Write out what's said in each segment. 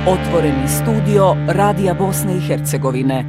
Otvoreni studio Radija Bosne i Hercegovine.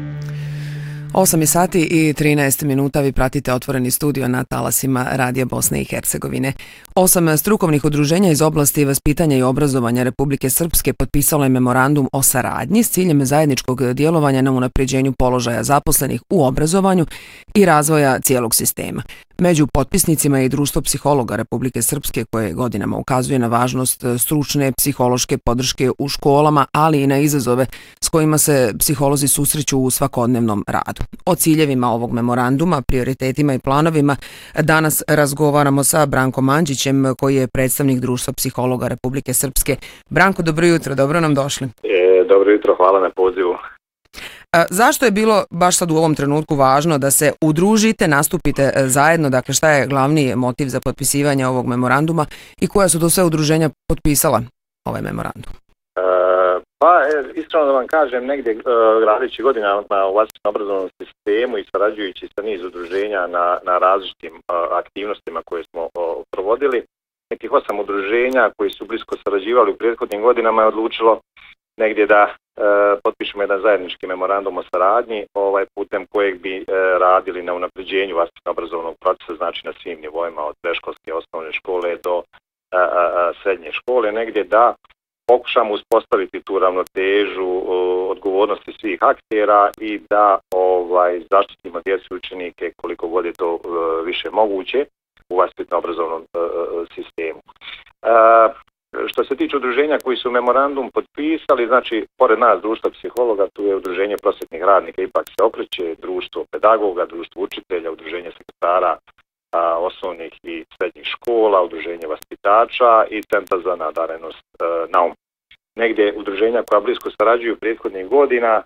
8 sati i 13 minuta vi pratite Otvoreni studio na talasima Radija Bosne i Hercegovine. 8 strukovnih udruženja iz oblasti vaspitanja i obrazovanja Republike Srpske potpisalo je memorandum o saradnji s ciljem zajedničkog djelovanja na unapređenju položaja zaposlenih u obrazovanju i razvoja cijelog sistema. Među potpisnicima je i Društvo psihologa Republike Srpske koje godinama ukazuje na važnost stručne psihološke podrške u školama, ali i na izazove s kojima se psiholozi susreću u svakodnevnom radu. O ciljevima ovog memoranduma, prioritetima i planovima danas razgovaramo sa Brankom Andžićem koji je predstavnik Društva psihologa Republike Srpske. Branko, dobro jutro, dobro nam došli. Dobro jutro, hvala na pozivu. Zašto je bilo baš sad u ovom trenutku važno da se udružite, nastupite zajedno? Dakle, šta je glavni motiv za potpisivanje ovog memoranduma i koja su to sve udruženja potpisala ovaj memorandum? Iskreno da vam kažem, negdje radeći godina na vlastnom obrazovnom sistemu i sarađujući sa niz udruženja na različitim aktivnostima koje smo provodili, nekih 8 udruženja koji su blisko sarađivali u prethodnim godinama je odlučilo negdje da potpišemo jedan zajednički memorandum o saradnji, putem kojeg bi radili na unapređenju vaspitno-obrazovnog procesa, znači na svim nivoima, od predškolske osnovne škole do srednje škole, negdje da pokušamo uspostaviti tu ravnotežu odgovornosti svih aktera i da zaštitimo djecu i učenike koliko god je to više moguće u vaspitno-obrazovnom sistemu. Što se tiče udruženja koji su memorandum potpisali, znači pored nas Društva psihologa, tu je udruženje prosvjetnih radnika Ipak se okreće, Društvo pedagoga, Društvo učitelja, udruženje sekretara osnovnih i srednjih škola, udruženje vaspitača i Centar za nadarenost Naum. Negdje udruženja koja blisko sarađuju prethodnih godina,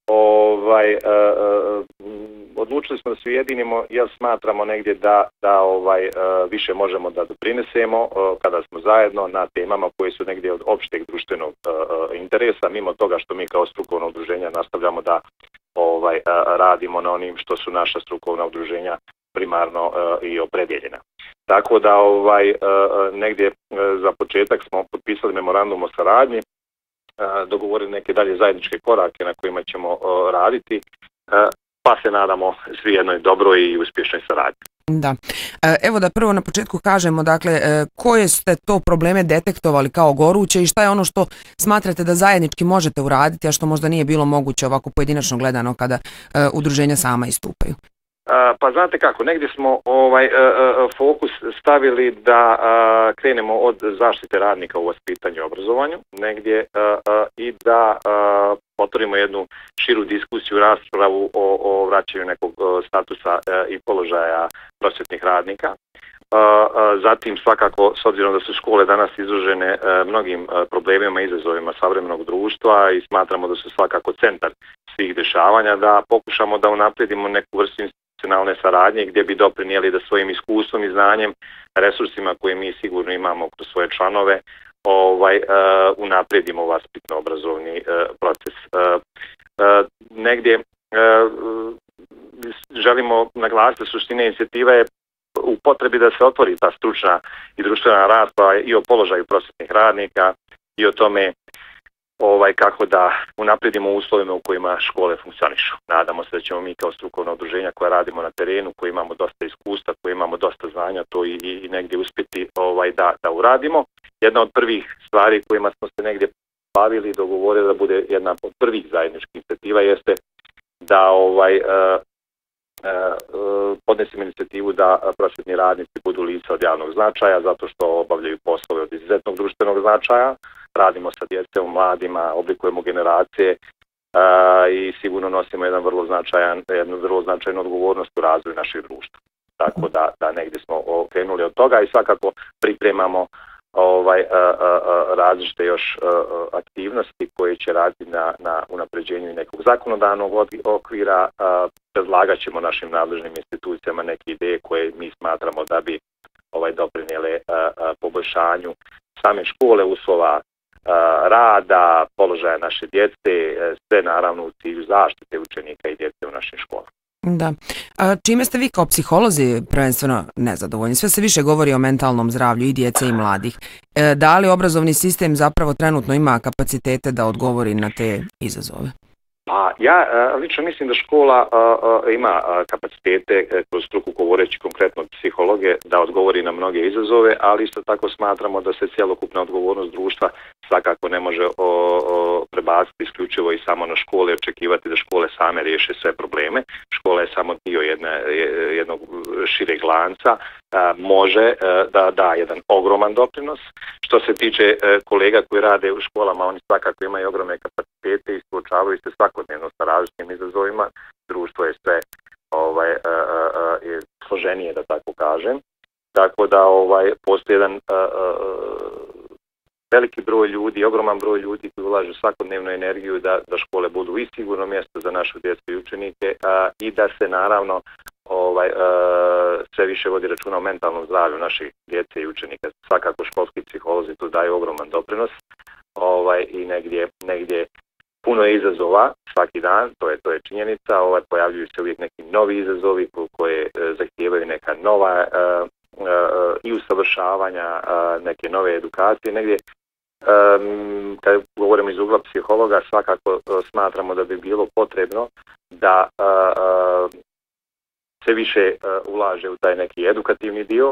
odlučili smo da se ujedinimo jer smatramo negdje da više možemo da doprinesemo kada smo zajedno na temama koje su negdje od opšteg društvenog interesa, mimo toga što mi kao strukovno udruženja nastavljamo da radimo na onim što su naša strukovna udruženja primarno i opredjeljena. Tako da negdje za početak smo potpisali memorandum o saradnji, dogovorili neke dalje zajedničke korake na kojima ćemo raditi, pa se nadamo svi jednoj dobroj i uspješnoj saradnji. Da. Evo da prvo na početku kažemo, dakle, koje ste to probleme detektovali kao goruće i šta je ono što smatrate da zajednički možete uraditi, a što možda nije bilo moguće ovako pojedinačno gledano kada udruženja sama istupaju? Pa znate kako, negdje smo fokus stavili da krenemo od zaštite radnika u vaspitanju i obrazovanju, negdje i da otvorimo jednu širu diskusiju, raspravu o vraćanju nekog statusa i položaja prosvjetnih radnika. Zatim svakako, s obzirom da su škole danas izložene mnogim problemima i izazovima savremenog društva i smatramo da su svakako centar svih dešavanja, da pokušamo da unaprijedimo neku vrstu institucionalne saradnje gdje bi doprinijeli da svojim iskustvom i znanjem, resursima koje mi sigurno imamo kroz svoje članove, unaprijedimo vaspitno-obrazovni proces. Negdje želimo naglasiti da suština inicijative je u potrebi da se otvori ta stručna i društvena rasprava i o položaju prosvjetnih radnika i o tome kako da unaprijedimo uslovima u kojima škole funkcionišu. Nadamo se da ćemo mi kao strukovno udruženja koja radimo na terenu, koji imamo dosta iskustva, koji imamo dosta znanja, to i negdje uspjeti da uradimo. Jedna od prvih stvari kojima smo se negdje bavili i dogovorili da bude jedna od prvih zajedničkih inicijativa jeste da podnesemo inicijativu da prosvjetni radnici budu lica od javnog značaja zato što obavljaju poslove od izuzetnog društvenog značaja. Radimo sa djecom, mladima, oblikujemo generacije i sigurno nosimo jednu vrlo značajnu odgovornost u razvoju našeg društva. Tako da negdje smo krenuli od toga i svakako pripremamo različite još aktivnosti koje će raditi na unapređenju nekog zakonodavnog okvira. Predlagat ćemo našim nadležnim institucijama neke ideje koje mi smatramo da bi doprinijele poboljšanju same škole, uslova rada, položaja naše djece, sve naravno u cilju zaštite učenika i djece u našim školama. Da. A čime ste vi kao psiholozi prvenstveno nezadovoljni? Sve se više govori o mentalnom zdravlju i djece i mladih. Da li obrazovni sistem zapravo trenutno ima kapacitete da odgovori na te izazove? Pa ja lično mislim da škola ima kapacitete kroz struku govoreći konkretno psihologe da odgovori na mnoge izazove, ali isto tako smatramo da se cjelokupna odgovornost društva svakako ne može prebaciti isključivo i samo na škole i očekivati da škole same riješe sve probleme. Škola je samo dio jednog šireg lanca, može da da jedan ogroman doprinos. Što se tiče kolega koji rade u školama, oni svakako imaju ogromne kapacitete i suočavaju se svakodnevno sa različitim izazovima. Društvo je sve složenije, da tako kažem. Tako da postoji jedan veliki broj ljudi, ogroman broj ljudi koji ulaže svakodnevnu energiju da škole budu i sigurno mjesto za našu djecu i učenike i da se naravno sve više vodi računa o mentalnom zdravlju naših djece i učenika. Svakako školski psiholozi tu daju ogroman doprinos i negdje puno je izazova svaki dan, to je činjenica, pojavljuju se uvijek neki novi izazovi koje zahtijevaju neka nova i usavršavanja, neke nove edukacije. Negdje, kad govorimo iz ugla psihologa, svakako smatramo da bi bilo potrebno da se više ulaže u taj neki edukativni dio,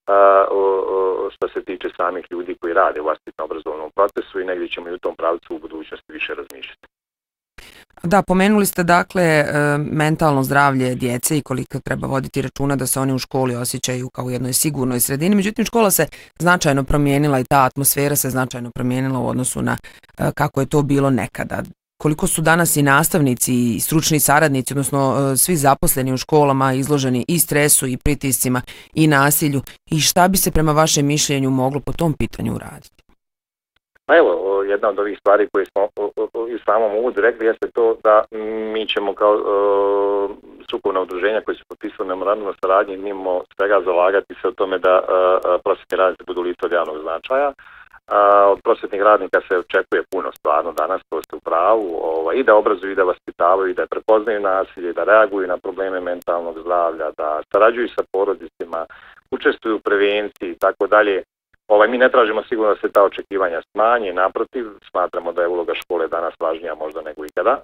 što se tiče samih ljudi koji rade u vaspitno obrazovnom procesu i negdje ćemo i u tom pravcu u budućnosti više razmišljati. Da, pomenuli ste dakle mentalno zdravlje djece i koliko treba voditi računa da se oni u školi osjećaju kao u jednoj sigurnoj sredini. Međutim, škola se značajno promijenila i ta atmosfera se značajno promijenila u odnosu na kako je to bilo nekada. Koliko su danas i nastavnici i stručni saradnici, odnosno svi zaposleni u školama izloženi i stresu i pritiscima i nasilju i šta bi se prema vašem mišljenju moglo po tom pitanju uraditi? Pa evo, jedna od ovih stvari koje smo i u samom uvodu rekli jeste to da mi ćemo kao strukovna udruženja koji su potpisali memorandum o saradnji mimo svega zalagati se o tome da prosvjetni radnici budu lice od javnog značaja. Od prosvjetnih radnika se očekuje puno stvarno danas, to ste u pravu, i da obrazuju i da vaspitavaju i da prepoznaju nasilje, da reaguju na probleme mentalnog zdravlja, da sarađuju sa porodicima, učestvuju u prevenciji i tako dalje. Mi ne tražimo sigurno da se ta očekivanja smanje, naprotiv, smatramo da je uloga škole danas važnija možda nego ikada.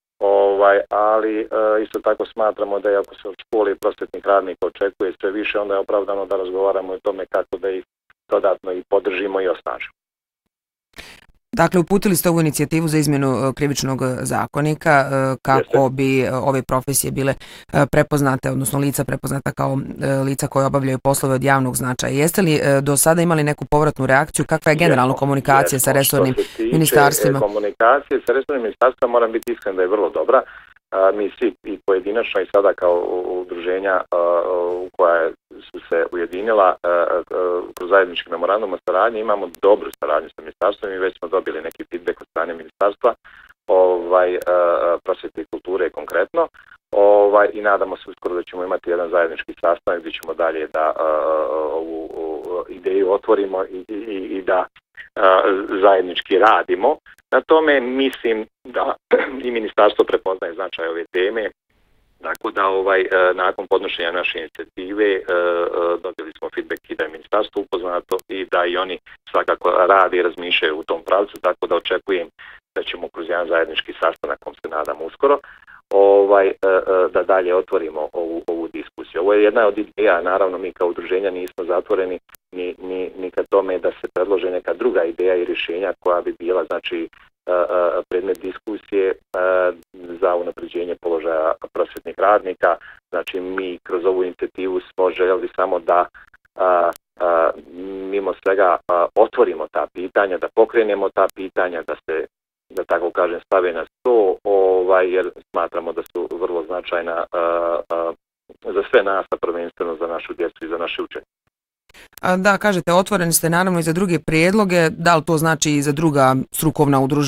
Ali isto tako smatramo da ako se od škole i prosvjetnih radnika očekuje sve više, onda je opravdano da razgovaramo o tome kako da ih dodatno i podržimo i osnažimo. Dakle, uputili ste ovu inicijativu za izmjenu krivičnog zakonika kako bi ove profesije bile prepoznate, odnosno lica prepoznata kao lica koje obavljaju poslove od javnog značaja. Jeste li do sada imali neku povratnu reakciju? Kakva je generalna komunikacija sa resornim ministarstvima? Komunikacija sa resornim ministarstvima, moram biti iskren da je vrlo dobra. Mi svi i pojedinačno i sada kao udruženja koja su se ujedinila kroz zajednički memorandum o saradnji imamo dobru saradnju sa ministarstvom i već smo dobili neki feedback od strane ministarstva prosvjete i kulture konkretno i nadamo se uskoro da ćemo imati jedan zajednički sastanak gdje ćemo dalje da ovu ideju otvorimo i da zajednički radimo. Na tome mislim da i ministarstvo prepoznaje značaj ove teme, tako da nakon podnošenja naše inicijative dobili smo feedback i da je ministarstvo upoznato i da i oni svakako rade i razmišljaju u tom pravcu, tako da očekujem da ćemo kroz jedan zajednički sastanak, kom se nadamo uskoro, da dalje otvorimo ovu diskusiju. Ovo je jedna od ideja, naravno mi kao udruženja nismo zatvoreni ni ka tome da se predlože neka druga ideja i rješenja koja bi bila predmet diskusije za unapređenje položaja prosvjetnih radnika. Znači mi kroz ovu inicijativu smo željeli samo da mimo svega otvorimo ta pitanja, da pokrenemo ta pitanja, da se, da tako kažem, stave na sto, jer smatramo da su vrlo značajna za sve nas, a prvenstveno za našu djecu i za naše učenje. Da, kažete, otvoreni ste naravno i za druge prijedloge, da li to znači i za druga strukovna udruženja?